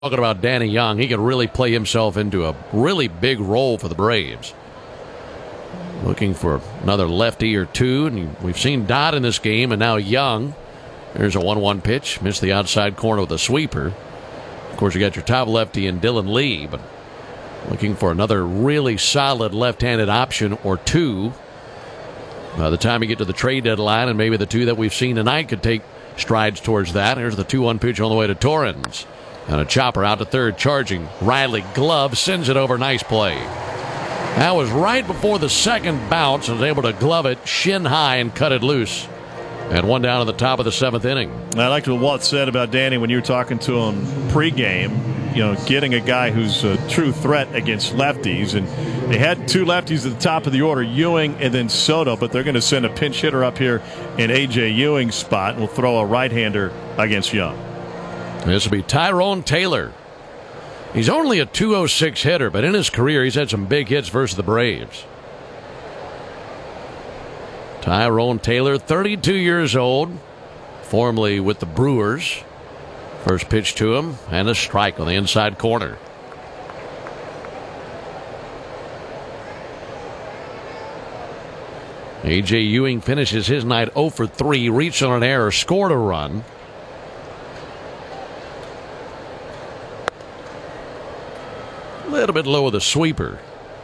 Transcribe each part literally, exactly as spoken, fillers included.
Talking about Danny Young, he could really play himself into a really big role for the Braves. Looking for another lefty or two, and we've seen Dodd in this game, and now Young. There's a one one pitch, missed the outside corner with a sweeper. Of course, you got your top lefty in Dylan Lee, but looking for another really solid left-handed option or two. By the time you get to the trade deadline, and maybe the two that we've seen tonight could take strides towards that. Here's the two one pitch on the way to Torrens. And a chopper out to third, charging. Riley glove sends it over. Nice play. That was right before the second bounce and was able to glove it shin high and cut it loose. And one down at the top of the seventh inning. I liked what Walt said about Danny when you were talking to him pregame. You know, getting a guy who's a true threat against lefties. And they had two lefties at the top of the order, Ewing and then Soto, but they're going to send a pinch hitter up here in A J Ewing's spot and will throw a right-hander against Young. This will be Tyrone Taylor. He's only a two oh six hitter, but in his career he's had some big hits versus the Braves. Tyrone Taylor, thirty-two years old, formerly with the Brewers. First pitch to him, and a strike on the inside corner. A J Ewing finishes his night oh for three, reached on an error, scored a run. A little bit low with a sweeper.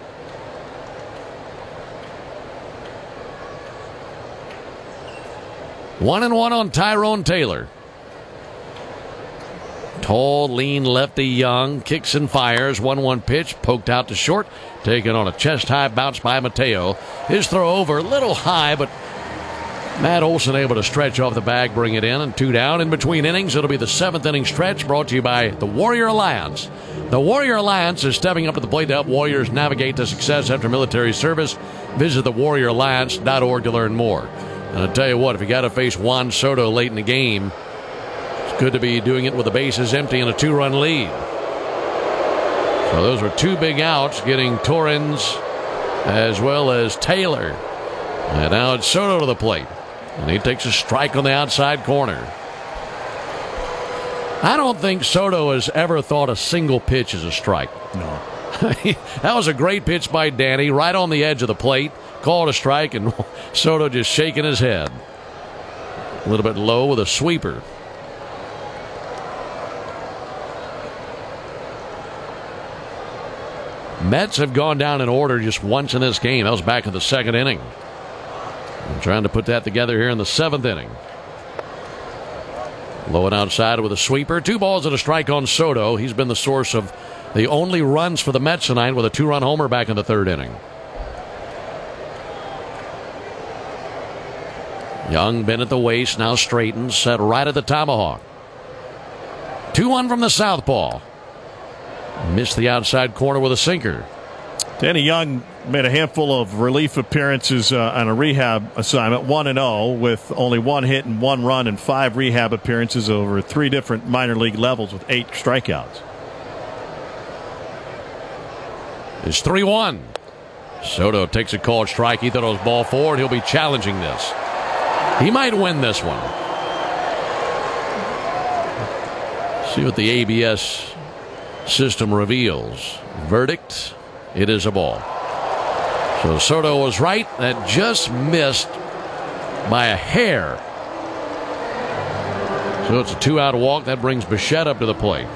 One and one on Tyrone Taylor. Tall, lean lefty Young kicks and fires. one one pitch poked out to short. Taken on a chest-high bounce by Mateo. His throw over a little high, but Matt Olson able to stretch off the bag, bring it in, and two down. In between innings, it'll be the seventh inning stretch brought to you by the Warrior Alliance. The Warrior Alliance is stepping up to the plate to help warriors navigate to success after military service. Visit the warrior alliance dot org to learn more. And I'll tell you what, if you got to face Juan Soto late in the game, it's good to be doing it with the bases empty and a two-run lead. So those were two big outs, getting Torrens as well as Taylor. And now it's Soto to the plate. And he takes a strike on the outside corner. I don't think Soto has ever thought a single pitch is a strike. No. That was a great pitch by Danny, right on the edge of the plate. Called a strike, and Soto just shaking his head. A little bit low with a sweeper. Mets have gone down in order just once in this game. That was back in the second inning. I'm trying to put that together here in the seventh inning. Low and outside with a sweeper. Two balls and a strike on Soto. He's been the source of the only runs for the Mets tonight with a two-run homer back in the third inning. Young been at the waist, now straightens, set right at the tomahawk. two one from the southpaw. Missed the outside corner with a sinker. Danny Young made a handful of relief appearances uh, on a rehab assignment, one and oh, with only one hit and one run and five rehab appearances over three different minor league levels with eight strikeouts. It's three one. Soto takes a called strike. He thought it was ball forward. He'll be challenging this. He might win this one. See what the A B S system reveals. Verdict: it is a ball. So Soto was right. That just missed by a hair. So it's a two-out walk. That brings Bichette up to the plate.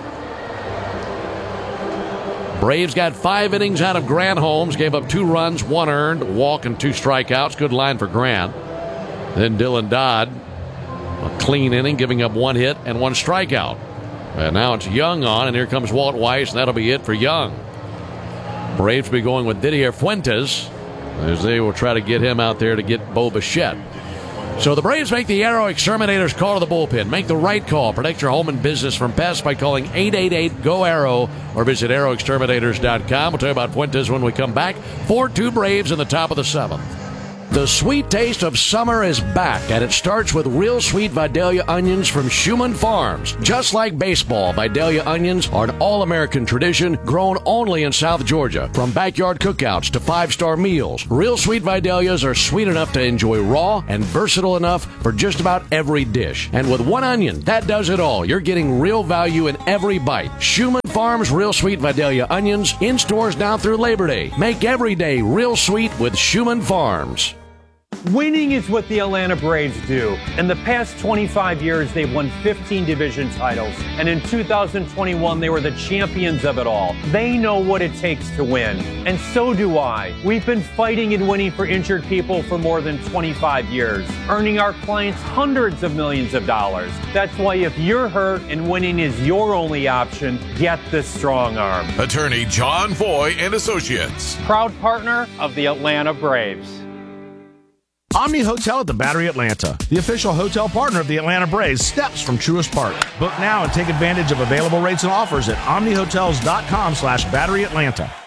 Braves got five innings out of Grant Holmes. Gave up two runs, one earned, a walk, and two strikeouts. Good line for Grant. Then Dylan Dodd, a clean inning, giving up one hit and one strikeout. And now it's Young on, and here comes Walt Weiss, and that'll be it for Young. Braves will be going with Didier Fuentes as they will try to get him out there to get Bo Bichette. So the Braves make the Aero Exterminators call to the bullpen. Make the right call. Protect your home and business from pests by calling eight eight eight G O Aero or visit aero exterminators dot com. We'll tell you about Fuentes when we come back. four two Braves in the top of the seventh. The sweet taste of summer is back, and it starts with real sweet Vidalia onions from Schumann Farms. Just like baseball, Vidalia onions are an all-American tradition grown only in South Georgia. From backyard cookouts to five-star meals, real sweet Vidalias are sweet enough to enjoy raw and versatile enough for just about every dish. And with one onion, that does it all. You're getting real value in every bite. Schumann Farms Real Sweet Vidalia onions in stores now through Labor Day. Make every day real sweet with Schumann Farms. Winning is what the Atlanta Braves do. In the past twenty-five years, they've won fifteen division titles. And in two thousand twenty-one, they were the champions of it all. They know what it takes to win. And so do I. We've been fighting and winning for injured people for more than twenty-five years, earning our clients hundreds of millions of dollars. That's why if you're hurt and winning is your only option, get the Strong Arm. Attorney John Foy and Associates. Proud partner of the Atlanta Braves. Omni Hotel at the Battery Atlanta, the official hotel partner of the Atlanta Braves, steps from Truist Park. Book now and take advantage of available rates and offers at omnihotels.com slash Battery Atlanta.